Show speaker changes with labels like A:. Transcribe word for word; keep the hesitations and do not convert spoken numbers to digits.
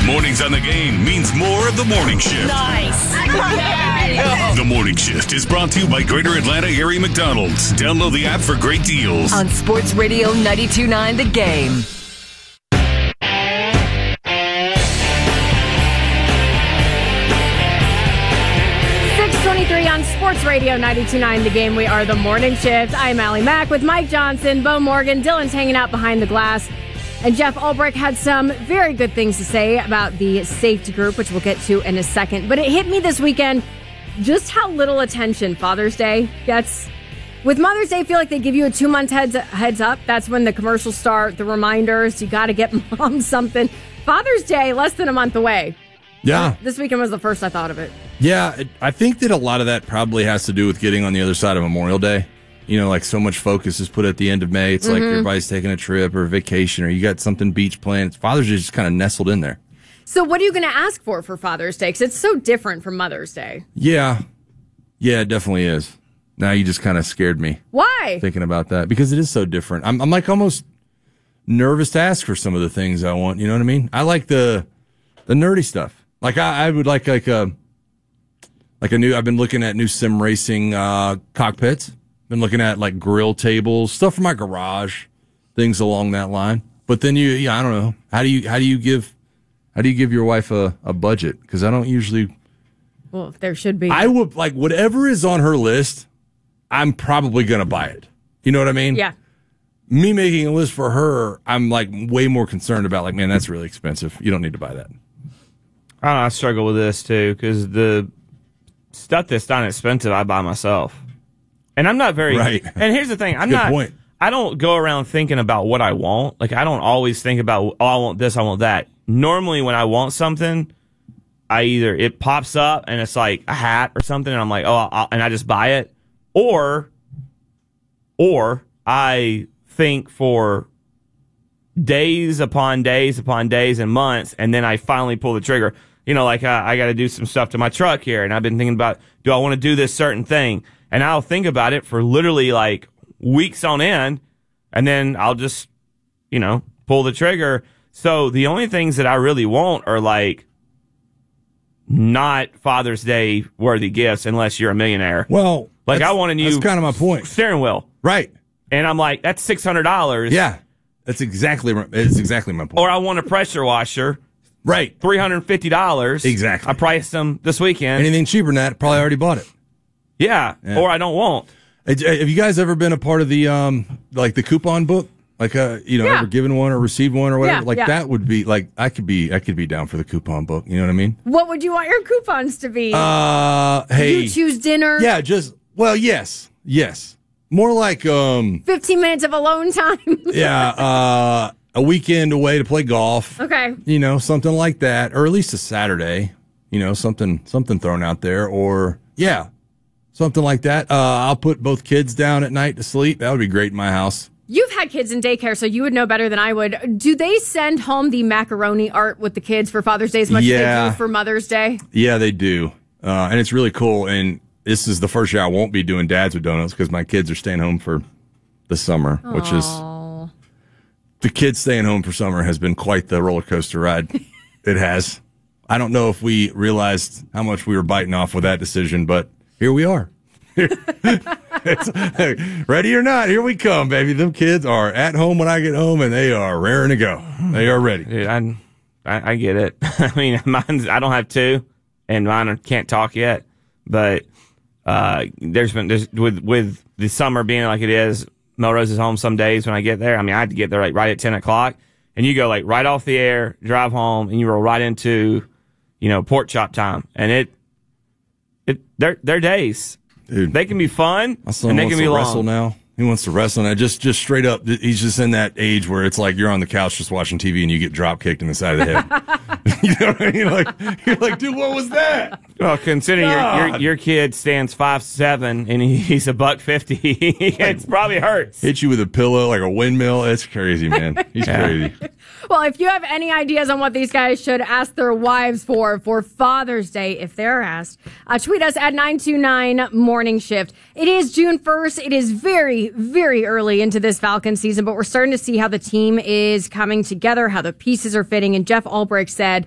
A: Mornings on the Game means more of the morning shift.
B: Nice.
A: The Morning Shift is brought to you by Greater Atlanta Area McDonald's. Download the app for great deals.
C: On Sports Radio ninety-two point nine The Game.
D: six twenty-three on Sports Radio ninety-two point nine The Game. We are the Morning Shift. I'm Allie Mack with Mike Johnson, Bo Morgan. Dylan's hanging out behind the glass. And Jeff Ulbrich had some very good things to say about the safety group, which we'll get to in a second. But it hit me this weekend just how little attention Father's Day gets. With Mother's Day, I feel like they give you a two-month heads, heads up. That's when the commercials start, the reminders. You got to get mom something. Father's Day, less than a month away.
E: Yeah.
D: This weekend was the first I thought of it.
E: Yeah, it, I think that a lot of that probably has to do with getting on the other side of Memorial Day. You know, like so much focus is put at the end of May. It's mm-hmm. like everybody's taking a trip or a vacation or you got something beach planned. Father's Day is just kind of nestled in there.
D: So what are you going to ask for for Father's Day? Because it's so different from Mother's Day.
E: Yeah. Yeah, it definitely is. Now you just kind of scared me.
D: Why?
E: Thinking about that. Because it is so different. I'm, I'm like almost nervous to ask for some of the things I want. You know what I mean? I like the the nerdy stuff. Like I, I would like like a, like a new, I've been looking at new sim racing uh, cockpits. Been looking at like grill tables, stuff for my garage, things along that line. But then you, yeah, I don't know. How do you, how do you give, how do you give your wife a, a budget? Because I don't usually.
D: Well, there should be.
E: I would like whatever is on her list. I'm probably gonna buy it. You know what I mean?
D: Yeah.
E: Me making a list for her, I'm like way more concerned about. Like, man, that's really expensive. You don't need to buy that.
F: I don't know, I struggle with this too because the stuff that's not expensive, I buy myself. And I'm not very,
E: right.
F: And here's the thing, I'm
E: Good
F: not,
E: point.
F: I don't go around thinking about what I want. Like, I don't always think about, oh, I want this, I want that. Normally, when I want something, I either, it pops up and it's like a hat or something, and I'm like, oh, I'll, and I just buy it. Or, or I think for days upon days upon days and months, and then I finally pull the trigger. You know, like, I, I got to do some stuff to my truck here, and I've been thinking about, do I want to do this certain thing? And I'll think about it for literally like weeks on end, and then I'll just, you know, pull the trigger. So the only things that I really want are like not Father's Day worthy gifts unless you're a millionaire.
E: Well,
F: like I want a new
E: that's kind of my point.
F: Steering wheel.
E: Right.
F: And I'm like, that's six hundred dollars.
E: Yeah. That's exactly, that's exactly my point.
F: Or I want a pressure washer.
E: Right.
F: three hundred fifty dollars.
E: Exactly.
F: I priced them this weekend.
E: Anything cheaper than that, probably already bought it.
F: Yeah,
E: yeah.
F: Or I don't want.
E: Have you guys ever been a part of the um like the coupon book? Like uh you know
D: yeah.
E: ever given one or received one or whatever?
D: Yeah,
E: like
D: yeah.
E: that would be like I could be I could be down for the coupon book. You know what I mean?
D: What would you want your coupons to be?
E: Uh hey,
D: you choose dinner.
E: Yeah, just well, yes, yes, more like um
D: fifteen minutes of alone time.
E: yeah, uh a weekend away to play golf.
D: Okay,
E: you know something like that, or at least a Saturday. You know something something thrown out there, or yeah. Something like that. Uh, I'll put both kids down at night to sleep. That would be great in my house.
D: You've had kids in daycare, so you would know better than I would. Do they send home the macaroni art with the kids for Father's Day as much
E: yeah.
D: as they do for Mother's Day?
E: Yeah, they do. Uh, and it's really cool. And this is the first year I won't be doing Dads with Donuts because my kids are staying home for the summer,
D: Aww.
E: which is the kids staying home for summer has been quite the roller coaster ride. It has. I don't know if we realized how much we were biting off with that decision, but here we are. It's, ready or not, here we come, baby. Them kids are at home when I get home, and they are raring to go. They are ready.
F: Dude, I, I, I get it. I mean, mine's, I don't have two, and mine can't talk yet. But uh, there's been there's, with with the summer being like it is. Melrose is home some days when I get there. I mean, I had to get there like right at ten o'clock, and you go like right off the air, drive home, and you roll right into, you know, pork chop time, and it. It, they're, they're days.
E: Dude,
F: they can be fun,
E: my son
F: and they
E: wants
F: can be
E: to
F: long.
E: wrestle now. He wants to wrestle now. Just, just straight up. He's just in that age where it's like you're on the couch just watching T V and you get drop kicked in the side of the head. You know what I mean? You're like, you're like, dude, what was that?
F: Well, considering your, your your kid stands five seven and he's a buck fifty, it probably hurts.
E: Hit you with a pillow like a windmill. It's crazy, man. He's
F: Yeah.
E: crazy.
D: Well, if you have any ideas on what these guys should ask their wives for for Father's Day, if they're asked, uh, tweet us at nine two nine Morning Shift. It is June first. It is very, very early into this Falcon season, but we're starting to see how the team is coming together, how the pieces are fitting. And Jeff Ulbrich said